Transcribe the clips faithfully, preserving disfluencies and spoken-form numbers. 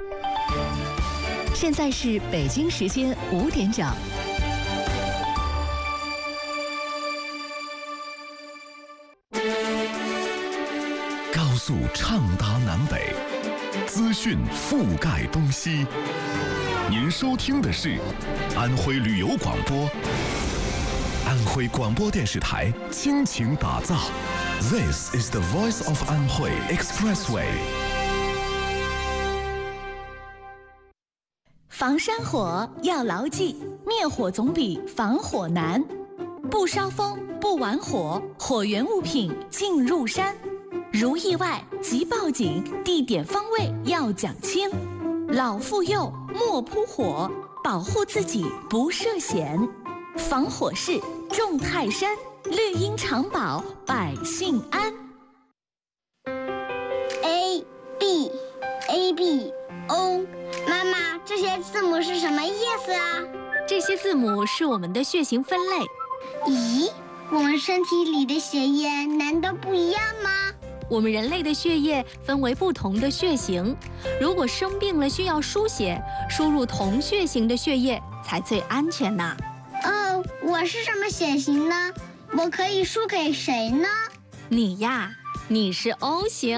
现在是北京时间五点整。 高速畅达南北，资讯覆盖东西。您收听的是安徽旅游广播，安徽广播电视台倾情打造。This is the voice of Anhui Expressway。 防山火要牢记，灭火总比防火难。不烧风，不玩火，火源物品进入山。如意外即报警，地点方位要讲清。老妇幼莫扑火，保护自己不涉险。防火势重泰山，绿荫常保百姓安。 A B A B O， 妈妈，这些字母是什么意思啊？ 这些字母是我们的血型分类。 咦，我们身体里的血液难道不一样吗？ 我们人类的血液分为不同的血型，如果生病了需要输血，输入同血型的血液才最安全呢。 哦，我是什么血型呢？我可以输给谁呢？ 你呀，你是 O 型。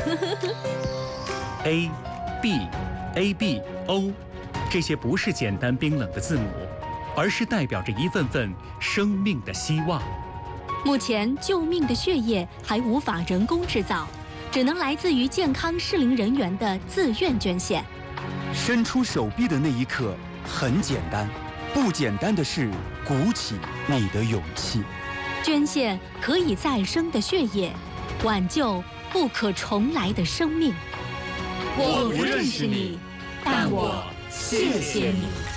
A B A B O， 这些不是简单冰冷的字母，而是代表着一份份生命的希望。 目前救命的血液还无法人工制造，只能来自于健康适龄人员的自愿捐献。 伸出手臂的那一刻很简单，不简单的是鼓起你的勇气。 捐献可以再生的血液，挽救不可重来的生命。 我不认识你，但我谢谢你。